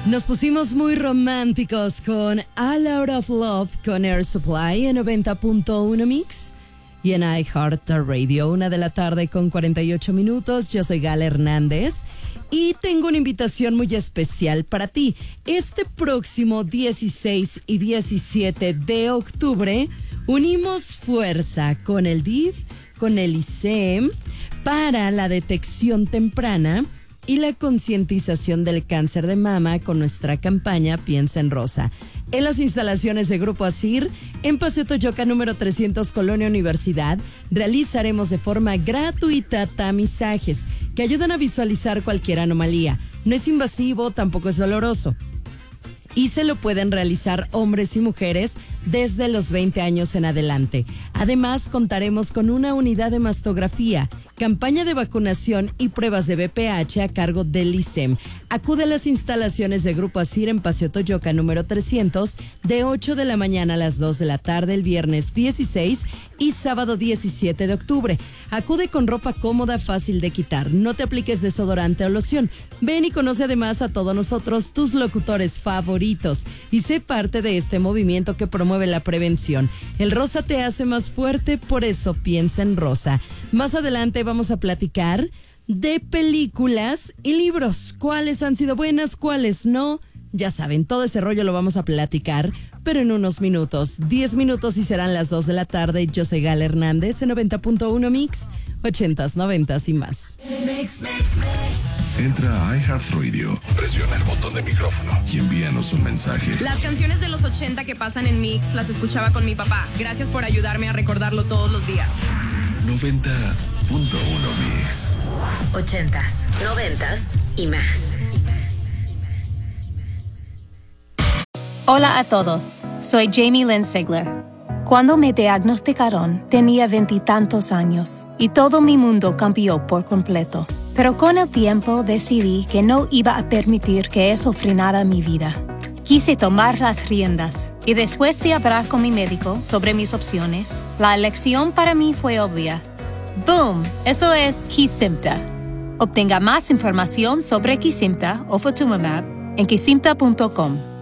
Nos pusimos muy románticos con All Out of Love con Air Supply en 90.1 Mix y en iHeartRadio, 1:00 con 48 minutos. Yo soy Gala Hernández y tengo una invitación muy especial para ti. Este próximo 16 y 17 de octubre unimos fuerza con el DIF, con el ICEM, para la detección temprana y la concientización del cáncer de mama con nuestra campaña Piensa en Rosa. En las instalaciones de Grupo Asir, en Paseo Toyoca número 300, Colonia Universidad, realizaremos de forma gratuita tamizajes que ayudan a visualizar cualquier anomalía. No es invasivo, tampoco es doloroso. Y se lo pueden realizar hombres y mujeres desde los 20 años en adelante. Además, contaremos con una unidad de mastografía, campaña de vacunación y pruebas de BPH a cargo del ICEM. Acude a las instalaciones de Grupo Asir en Paseo Toyoca número 300 de 8 de la mañana a las 2 de la tarde el viernes 16 y sábado 17 de octubre. Acude con ropa cómoda, fácil de quitar. No te apliques desodorante o loción. Ven y conoce además a todos nosotros, tus locutores favoritos, y sé parte de este movimiento que promueve la prevención. El rosa te hace más fuerte, por eso piensa en rosa. Más adelante vamos a platicar de películas y libros. ¿Cuáles han sido buenas? ¿Cuáles no? Ya saben, todo ese rollo lo vamos a platicar, pero en unos minutos, 10 minutos y serán las 2 de la tarde. Yo soy Gala Hernández en 90.1 Mix, 80s, 90s y más. Entra a iHeartRadio, presiona el botón de micrófono y envíanos un mensaje. Las canciones de los 80 que pasan en Mix las escuchaba con mi papá. Gracias por ayudarme a recordarlo todos los días. 90.1 Mix. 80s, 90s y más. Hola a todos, soy Jamie Lynn Sigler. Cuando me diagnosticaron, tenía 20 y tantos años y todo mi mundo cambió por completo. Pero con el tiempo decidí que no iba a permitir que eso frenara mi vida. Quise tomar las riendas y después de hablar con mi médico sobre mis opciones, la elección para mí fue obvia. ¡Boom! Eso es Kesimpta. Obtenga más información sobre Kesimpta o Ofatumumab en kesimpta.com.